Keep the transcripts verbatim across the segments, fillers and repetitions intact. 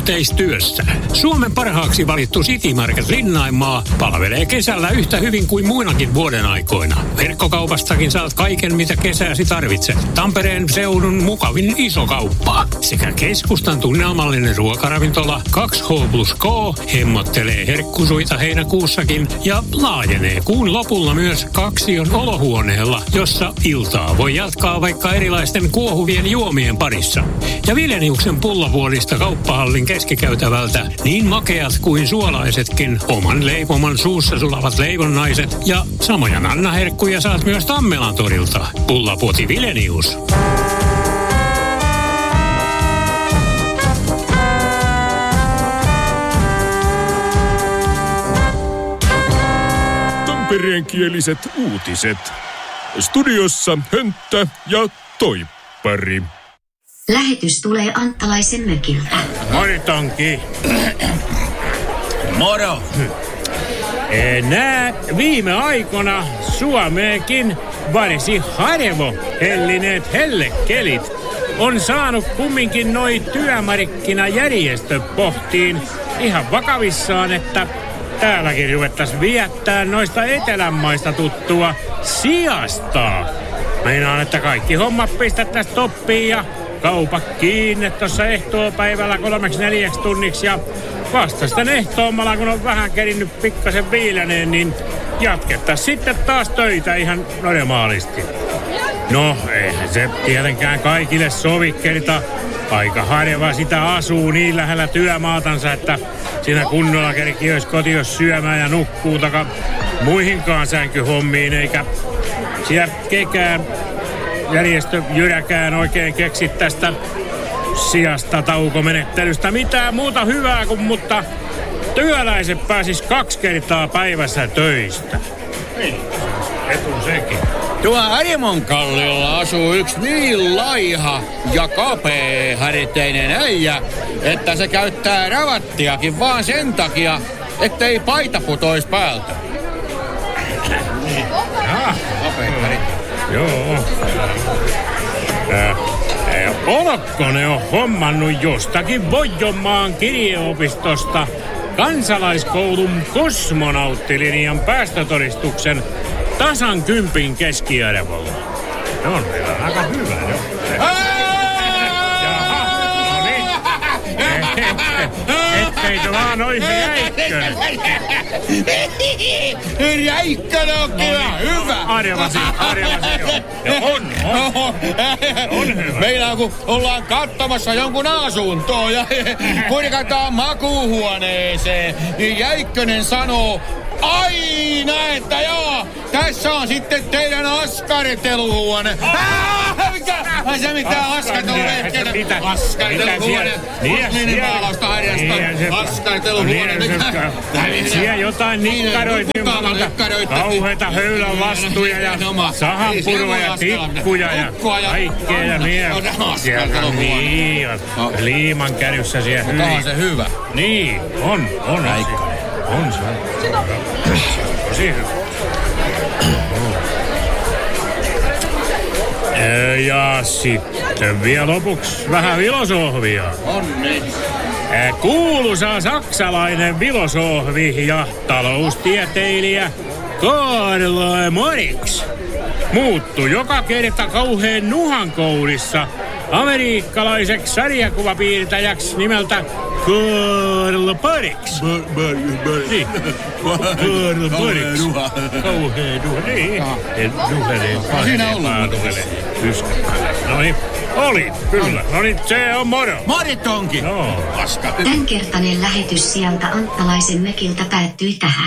Yhteistyössä Suomen parhaaksi valittu City Market Linnaimaa palvelee kesällä yhtä hyvin kuin muinakin vuoden aikoina. Verkkokaupastakin saat kaiken, mitä kesäsi tarvitset. Tampereen seudun mukavin iso kauppa sekä keskustan tunnelmallinen ruokaravintola kaksi H plus K hemmottelee herkkusuita heinäkuussakin ja laajenee kuun lopulla myös Kaksion olohuoneella, jossa iltaa voi jatkaa vaikka erilaisten kuohuvien juomien parissa. Ja Vileniuksen pullavuodista kauppahallin keskikäytävältä niin makeat kuin suolaisetkin oman leipoman suussa sulavat leivonnaiset ja samoja nannaherkkuja saat myös Tammelan torilta. Pullapuoti Vilenius. Tampereenkieliset uutiset. Studiossa Hönttä ja Toippari. Lähetys tulee Anttalaisen mökiltä. Moro, Tonki. Moro. Nää viime aikoina Suomeenkin varsin harvo hellineet hellekelit on saanut kumminkin noi työmarkkinajärjestö pohtiin ihan vakavissaan, että täälläkin ruvettaisiin viettää noista etelänmaista tuttua siastaa. Meinaan, että kaikki hommat pistettäisiin toppiin ja kaupat kiinni tuossa ehtoopäivällä kolmeksi neljäksi tunniksi ja vasta sitten ehtoommalla, kun on vähän kerinnyt pikkasen viileneen, niin jatkettaisiin sitten taas töitä ihan normaalisti. No, eihän se tietenkään kaikille sovi kerta. Aika harva sitä asuu niin lähellä työmaatansa, että siinä kunnolla kerki olisi kotios syömään ja nukkuu taka muihinkaan sänkyhommiin, eikä siellä kekään järjestö jyräkään oikein keksi tästä sijasta taukomenettelystä mitään muuta hyvää kuin, mutta työläiset pääsis kaksi kertaa päivässä töistä. Niin, etu sekin. Tuo Arimon kalliolla asuu yksi niin laiha ja kapeaharteinen äijä, että se käyttää ravattiakin vaan sen takia, ettei paita putois päältä. Niin. Ah, joo. Äh, Olokkonen on hommannut jostakin Voijonmaan kirjeopistosta kansalaiskoulun kosmonauttilinian päästötodistuksen tasan kympin keskiarvolla. Ne on meillä aika hyvä, jo. Jaha, no niin. Ettei se vaan oisi Räikkönen. Räikkönen on kyllä hyvä. Arvasin, arvasin jo. Ja on, on. On hyvä. Meillä kun ollaan katsomassa jonkun asuntoon ja kurkataan makuuhuoneeseen, niin Jäikkönen sanoo aina, että joo, tässä on sitten teidän askarteluhuone. Ah, mikä? Ai se mitään askarteluhuone. Askarteluhuone. Minimaalausta harjasta. Askarteluhuone. Siellä jotain nikkaroita. Kauheita höylän vastuja ja sahanpurua ja tikkuja ja kaikkea ja miehen. Niin, liiman käryssä siellä hyvin. Mutta on se hyvä. Niin, on, on. On se. Tosi hyvä. Ja sitten vielä lopuksi vähän filosofiaa. Onni. Kuuluisa saksalainen filosofi ja taloustieteilijä Karl Marx muuttui joka kerta kauheen nuhankourissa amerikkalaiseksi sarjakuvapiirtäjäksi nimeltä Karl Marx. Niin. Karl Marx. Kauhea nuha. Niin. Nuhelee. Siinä ollut. No niin. Oli, kyllä. No niin, se on moro. Moritonki. No. Paska. Tämänkertainen lähetys sieltä Anttalaisen mökiltä päättyi tähän.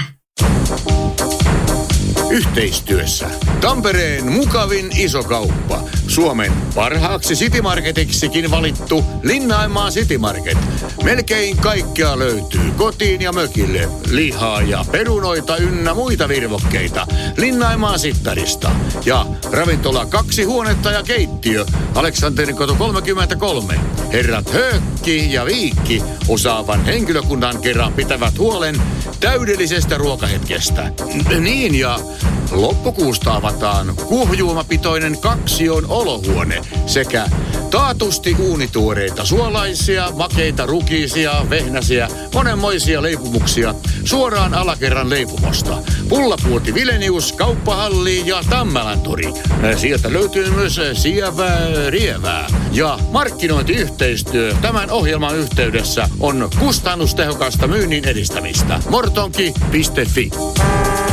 Yhteistyössä Tampereen mukavin iso kauppa. Suomen parhaaksi City Marketiksikin valittu Linnaimaa City Market. Melkein kaikkea löytyy kotiin ja mökille. Lihaa ja perunoita ynnä muita virvokkeita. Linnaimaa Sittarista. Ja ravintola kaksi huonetta ja keittiö. Aleksanterikoto kolmekymmentäkolme. Herrat Höökki ja Viikki osaavan henkilökunnan kerran pitävät huolen täydellisestä ruokahetkestä. Niin ja loppukuusta ovat avataan kuohujuomapitoinen kaksion olohuone sekä taatusti uunituoreita suolaisia, makeita, rukiisia, vehnäsiä, monenmoisia leipumuksia suoraan alakerran leipumosta. Pullapuoti Vilenius, Kauppahalli ja Tammelantori. Sieltä löytyy myös sievää rievää. Ja markkinointiyhteistyö tämän ohjelman yhteydessä on kustannustehokasta myynnin edistämistä. mortonki piste fi